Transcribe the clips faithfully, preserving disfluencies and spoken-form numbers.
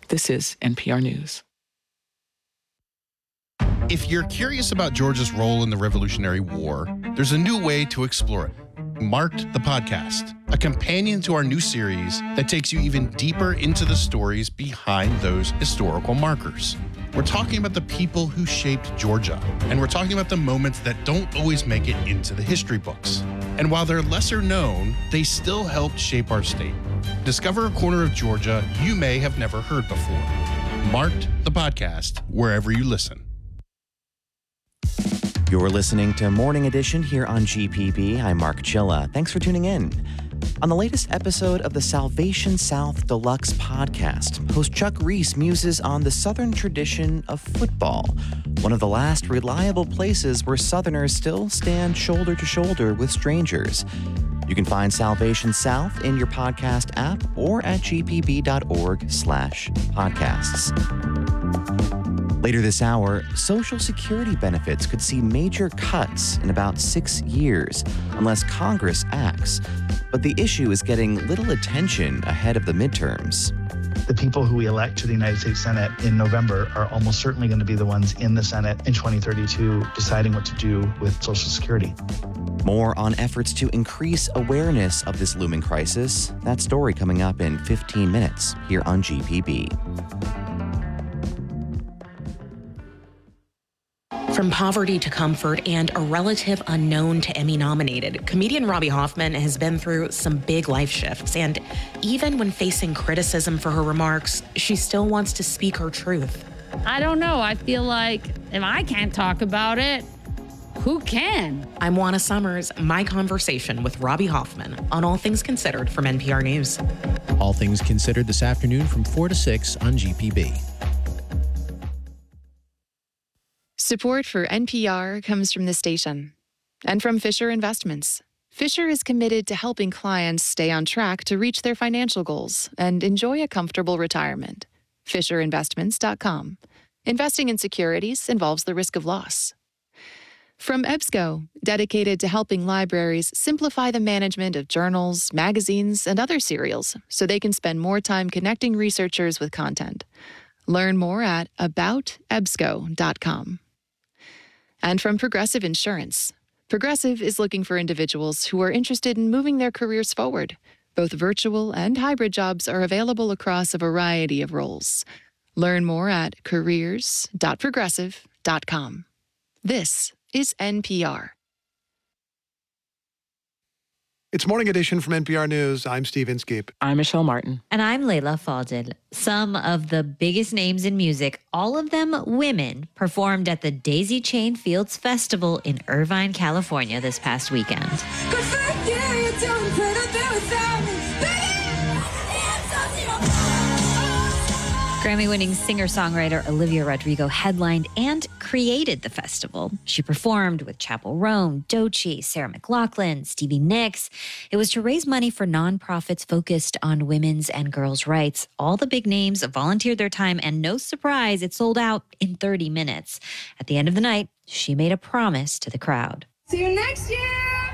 This is N P R News. If you're curious about Georgia's role in the Revolutionary War, there's a new way to explore it. Marked the Podcast, a companion to our new series that takes you even deeper into the stories behind those historical markers. We're talking about the people who shaped Georgia, and we're talking about the moments that don't always make it into the history books. And while they're lesser known, they still helped shape our state. Discover a corner of Georgia you may have never heard before. Marked the Podcast, wherever you listen. You're listening to Morning Edition here on G P B. I'm Mark Chilla. Thanks for tuning in. On the latest episode of the Salvation South Deluxe podcast, host Chuck Reese muses on the Southern tradition of football, one of the last reliable places where Southerners still stand shoulder to shoulder with strangers. You can find Salvation South in your podcast app or at gpb.org slash podcasts. Later this hour, Social Security benefits could see major cuts in about six years unless Congress acts. But the issue is getting little attention ahead of the midterms. The people who we elect to the United States Senate in November are almost certainly going to be the ones in the Senate in twenty thirty-two deciding what to do with Social Security. More on efforts to increase awareness of this looming crisis. That story coming up in fifteen minutes here on G P B. From poverty to comfort and a relative unknown to Emmy-nominated, comedian Robbie Hoffman has been through some big life shifts. And even when facing criticism for her remarks, she still wants to speak her truth. I don't know. I feel like if I can't talk about it, who can? I'm Juana Summers. My conversation with Robbie Hoffman on All Things Considered from N P R News. All Things Considered this afternoon from four to six on G P B. Support for N P R comes from the station and from Fisher Investments. Fisher is committed to helping clients stay on track to reach their financial goals and enjoy a comfortable retirement. Fisher Investments dot com. Investing in securities involves the risk of loss. From EBSCO, dedicated to helping libraries simplify the management of journals, magazines, and other serials so they can spend more time connecting researchers with content. Learn more at about ebsco dot com. And from Progressive Insurance. Progressive is looking for individuals who are interested in moving their careers forward. Both virtual and hybrid jobs are available across a variety of roles. Learn more at careers dot progressive dot com. This is N P R. It's Morning Edition from N P R News. I'm Steve Inskeep. I'm Michelle Martin. And I'm Layla Fadel. Some of the biggest names in music, all of them women, performed at the Daisy Chain Fields Festival in Irvine, California this past weekend. Good for you, you don't put up there without me. Grammy-winning singer-songwriter Olivia Rodrigo headlined and created the festival. She performed with Chappell Roan, Doechii, Sarah McLachlan, Stevie Nicks. It was to raise money for nonprofits focused on women's and girls' rights. All the big names volunteered their time, and no surprise, it sold out in thirty minutes. At the end of the night, she made a promise to the crowd. See you next year!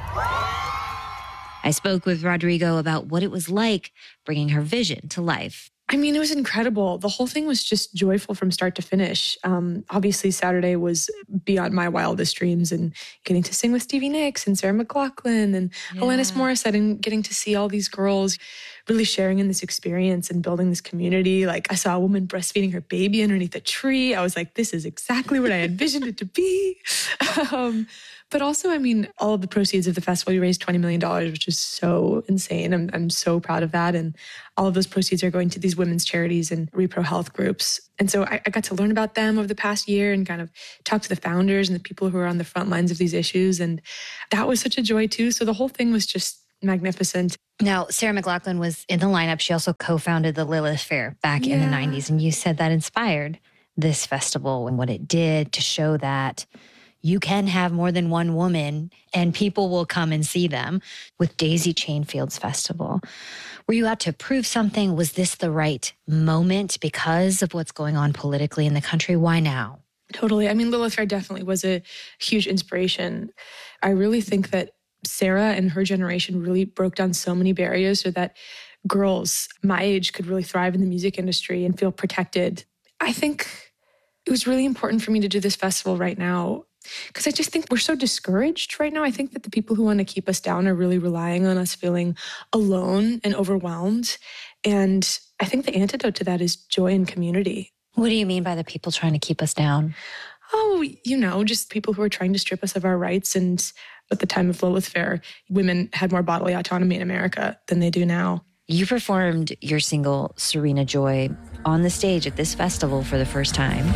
I spoke with Rodrigo about what it was like bringing her vision to life. I mean, it was incredible. The whole thing was just joyful from start to finish. Um, obviously, Saturday was beyond my wildest dreams, and getting to sing with Stevie Nicks and Sarah McLachlan and yeah. Alanis Morissette, and getting to see all these girls really sharing in this experience and building this community. Like, I saw a woman breastfeeding her baby underneath a tree. I was like, this is exactly what I envisioned it to be. Um, But also, I mean, all of the proceeds of the festival, we raised twenty million dollars, which is so insane. I'm, I'm so proud of that. And all of those proceeds are going to these women's charities and repro health groups. And so I, I got to learn about them over the past year and kind of talk to the founders and the people who are on the front lines of these issues. And that was such a joy too. So the whole thing was just magnificent. Now, Sarah McLachlan was in the lineup. She also co-founded the Lilith Fair back yeah. in the nineties. And you said that inspired this festival and what it did to show that you can have more than one woman and people will come and see them. With Daisy Chain Fields Festival, were you out to prove something? Was this the right moment because of what's going on politically in the country? Why now? Totally. I mean, Lilith Fair definitely was a huge inspiration. I really think that Sarah and her generation really broke down so many barriers so that girls my age could really thrive in the music industry and feel protected. I think it was really important for me to do this festival right now because I just think we're so discouraged right now. I think that the people who want to keep us down are really relying on us feeling alone and overwhelmed. And I think the antidote to that is joy and community. What do you mean by the people trying to keep us down? Oh, you know, just people who are trying to strip us of our rights. And at the time of Lilith Fair, women had more bodily autonomy in America than they do now. You performed your single, Serena Joy, on the stage at this festival for the first time.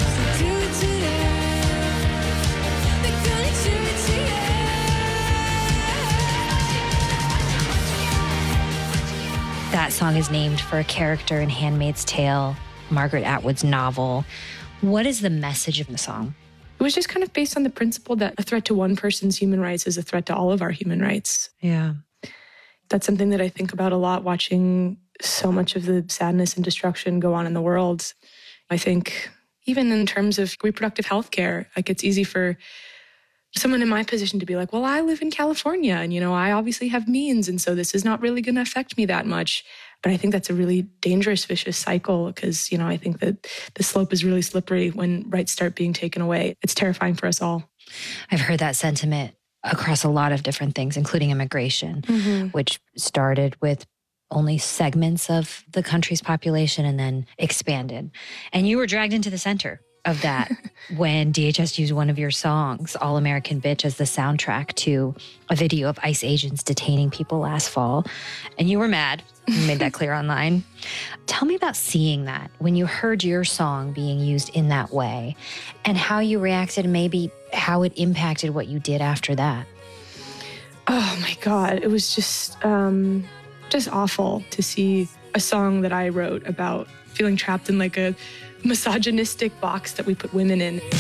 That song is named for a character in Handmaid's Tale, Margaret Atwood's novel. What is the message of the song? It was just kind of based on the principle that a threat to one person's human rights is a threat to all of our human rights. Yeah. That's something that I think about a lot, watching so much of the sadness and destruction go on in the world. I think even in terms of reproductive health care, like it's easy for someone in my position to be like, well, I live in California and, you know, I obviously have means. And so this is not really going to affect me that much. But I think that's a really dangerous, vicious cycle because, you know, I think that the slope is really slippery when rights start being taken away. It's terrifying for us all. I've heard that sentiment across a lot of different things, including immigration, mm-hmm. which started with only segments of the country's population and then expanded. And you were dragged into the center of that when D H S used one of your songs, All American Bitch, as the soundtrack to a video of ICE agents detaining people last fall. And you were mad. You made that clear online. Tell me about seeing that when you heard your song being used in that way and how you reacted and maybe how it impacted what you did after that. Oh my God. It was just, um, just awful to see a song that I wrote about feeling trapped in like a misogynistic box that we put women in.